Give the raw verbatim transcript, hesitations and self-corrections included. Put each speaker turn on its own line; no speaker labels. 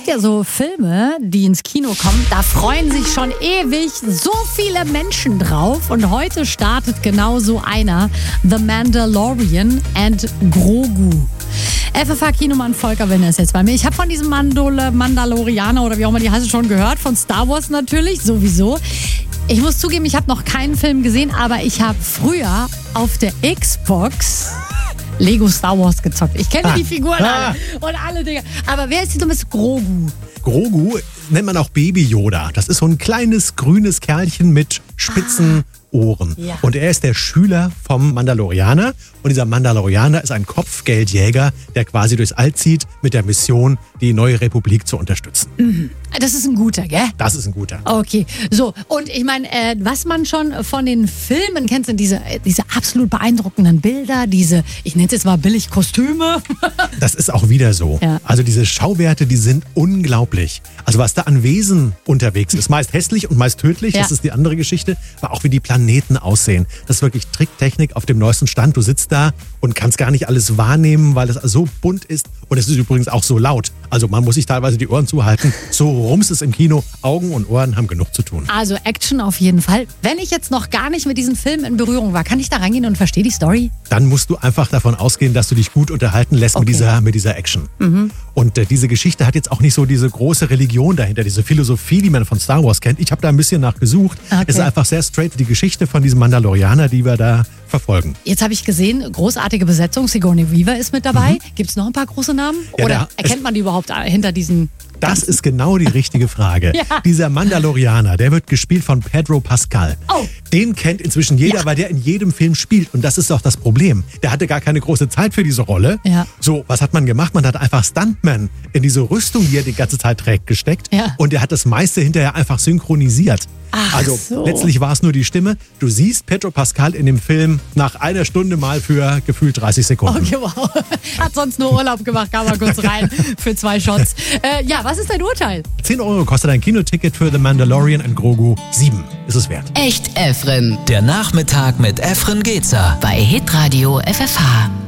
gibt ja so Filme, die ins Kino kommen, da freuen sich schon ewig so viele Menschen drauf. Und heute startet genau so einer, The Mandalorian and Grogu. F F H-Kinomann Volker Winner ist jetzt bei mir. Ich habe von diesem Mandol- Mandalorianer oder wie auch immer die heißt schon gehört, von Star Wars natürlich, sowieso. Ich muss zugeben, ich habe noch keinen Film gesehen, aber ich habe früher auf der Xbox Lego Star Wars gezockt. Ich kenne
ah.
die Figuren
ah.
alle und alle Dinge. Aber wer ist die dummes Grogu?
Grogu nennt man auch Baby Yoda. Das ist so ein kleines grünes Kerlchen mit spitzen ah. Ohren.
Ja.
Und er ist der Schüler vom Mandalorianer. Und dieser Mandalorianer ist ein Kopfgeldjäger, der quasi durchs All zieht mit der Mission, die neue Republik zu unterstützen.
Mhm. Das ist ein guter, gell?
Das ist ein guter.
Okay, so. Und ich meine, äh, was man schon von den Filmen kennt, sind diese, diese absolut beeindruckenden Bilder, diese, ich nenne es jetzt mal billig Kostüme.
Das ist auch wieder so. Ja. Also diese Schauwerte, die sind unglaublich. Also was da an Wesen unterwegs ist, meist hässlich und meist tödlich, ja. Das ist die andere Geschichte, aber auch wie die Planeten aussehen. Das ist wirklich Tricktechnik auf dem neuesten Stand. Du sitzt da und kannst gar nicht alles wahrnehmen, weil es so bunt ist. Und es ist übrigens auch so laut. Also man muss sich teilweise die Ohren zuhalten. So rums ist im Kino. Augen und Ohren haben genug zu tun.
Also Action auf jeden Fall. Wenn ich jetzt noch gar nicht mit diesen Filmen in Berührung war, kann ich da reingehen und verstehe die Story?
Dann musst du einfach davon ausgehen, dass du dich gut unterhalten lässt, okay, mit dieser, mit dieser Action.
Mhm.
Und äh, diese Geschichte hat jetzt auch nicht so diese große Religion dahinter, diese Philosophie, die man von Star Wars kennt. Ich habe da ein bisschen nachgesucht.
Okay.
Es ist einfach sehr straight die Geschichte von diesem Mandalorianer, die wir da verfolgen.
Jetzt habe ich gesehen, großartige Besetzung. Sigourney Weaver ist mit dabei. Mhm. Gibt es noch ein paar große Namen?
Ja,
Oder
da,
erkennt man die überhaupt hinter diesen...
Das ist genau die richtige Frage.
Ja.
Dieser Mandalorianer, der wird gespielt von Pedro Pascal.
Oh.
Den kennt inzwischen jeder,
Ja.
weil der in jedem Film spielt. Und das ist doch das Problem. Der hatte gar keine große Zeit für diese Rolle.
Ja.
So, was hat man gemacht? Man hat einfach Stuntman in diese Rüstung, die er die ganze Zeit trägt, gesteckt.
Ja.
Und der hat das meiste hinterher einfach synchronisiert.
Ach
also
so.
letztlich war es nur die Stimme. Du siehst Pedro Pascal in dem Film nach einer Stunde mal für gefühlt dreißig Sekunden.
Okay, wow. Hat sonst nur Urlaub gemacht, kam mal kurz rein für zwei Shots. Äh, ja, was ist dein Urteil?
zehn Euro kostet ein Kinoticket für The Mandalorian and Grogu. sieben ist es wert.
Echt Efren.
Der Nachmittag mit Efren Gezer.
Bei Hitradio F F H.